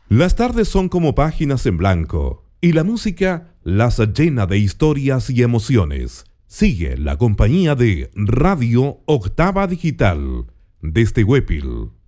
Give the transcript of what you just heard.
Las tardes son como páginas en blanco y la música las llena de historias y emociones. Sigue la compañía de Radio Octava Digital desde Huépil.